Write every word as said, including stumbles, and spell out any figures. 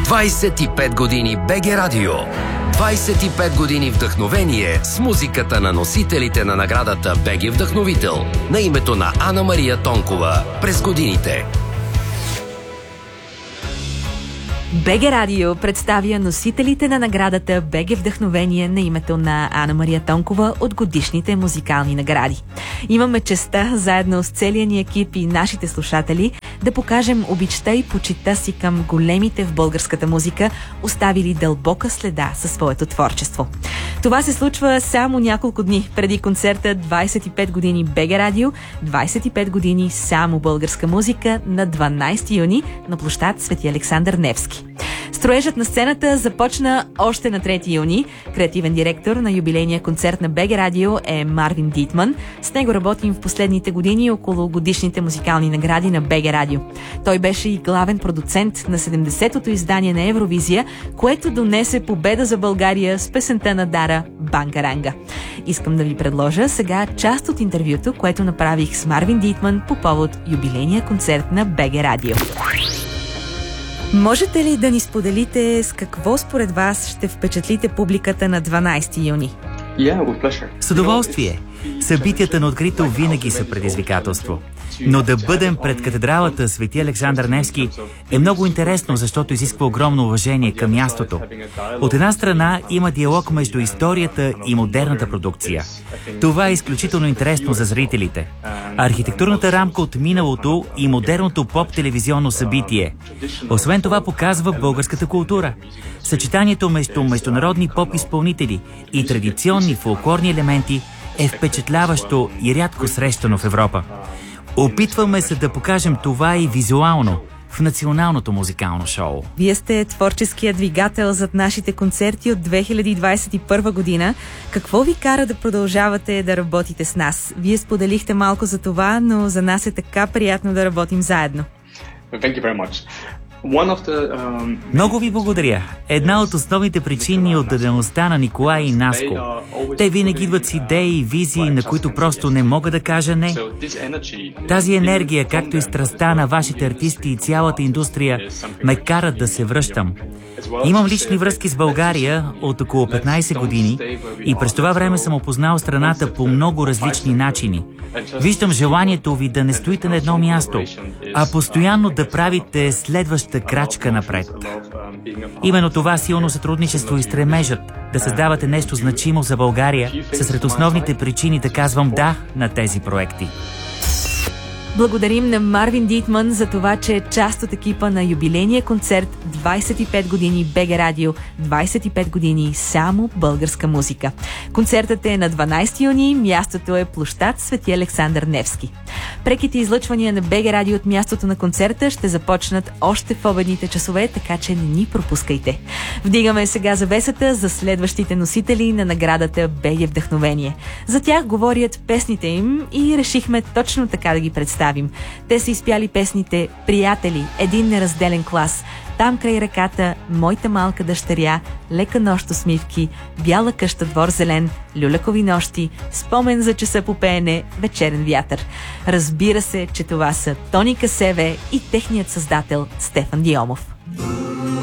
двайсет и пет години БГ Радио. двайсет и пет години вдъхновение с музиката на носителите на наградата БГ Вдъхновител на името на Ана Мария Тонкова през годините. БГ Радио представя носителите на наградата БГ Вдъхновение на името на Ана Мария Тонкова от годишните музикални награди. Имаме честта, заедно с целия ни екип и нашите слушатели, да покажем обичта и почита си към големите в българската музика, оставили дълбока следа със своето творчество. Това се случва само няколко дни преди концерта двайсет и пет години БГ Радио, двайсет и пет години само българска музика на дванайсети юни на площад Свети Александър Невски. Строежът на сцената започна още на трети юни. Креативен директор на юбилейния концерт на БГ Радио е Марвин Дитман. С него работим в последните години около годишните музикални награди на БГ Радио. Той беше и главен продуцент на седемдесетото издание на Евровизия, което донесе победа за България с песента на Дара "Бангаранга". Искам да ви предложа сега част от интервюто, което направих с Марвин Дитман по повод юбилейния концерт на БГ Радио. Можете ли да ни споделите с какво според вас ще впечатлите публиката на дванайсети юни? С удоволствие. Събитията на открито винаги са предизвикателство. Но да бъдем пред катедралата Свети Александър Невски е много интересно, защото изисква огромно уважение към мястото. От една страна има диалог между историята и модерната продукция. Това е изключително интересно за зрителите. Архитектурната рамка от миналото и модерното поп-телевизионно събитие. Освен това показва българската култура. Съчетанието между международни поп-изпълнители и традиционни фолклорни елементи е впечатляващо и рядко срещано в Европа. Опитваме се да покажем това и визуално в националното музикално шоу. Вие сте творческият двигател зад нашите концерти от две хиляди двайсет и първа година. Какво ви кара да продължавате да работите с нас? Вие споделихте малко за това, но за нас е така приятно да работим заедно. Thank you very much. The, um... Много ви благодаря. Една от основните причини е отдадеността на Николай и Наско. Те винаги идват с идеи и визии, на които просто не мога да кажа не. Тази енергия, както и страстта на вашите артисти и цялата индустрия, ме карат да се връщам. Имам лични връзки с България от около петнайсет години и през това време съм опознал страната по много различни начини. Виждам желанието ви да не стоите на едно място, а постоянно да правите следваща крачка напред. Именно това силно сътрудничество и стремежът да създавате нещо значимо за България са сред основните причини да казвам да на тези проекти. Благодарим на Марвин Дитман за това, че е част от екипа на юбилейния концерт двайсет и пет години БГ Радио, двайсет и пет години само българска музика. Концертът е на дванайсети юни, мястото е площад Свети Александър Невски. Преките излъчвания на БГ Радио от мястото на концерта ще започнат още в обедните часове, така че не ни пропускайте. Вдигаме сега завесата за следващите носители на наградата БГ Вдъхновение. За тях говорят песните им и решихме точно така да ги представим. Те са изпяли песните "Приятели", "Един неразделен клас", "Там край реката", "Моята малка дъщеря", "Лека нощ усмивки", "Бяла къща, двор зелен", "Люлякови нощи", "Спомен за часа по пеене", "Вечерен вятър". Разбира се, че това са Тони Касеве и техният създател Стефан Диомов.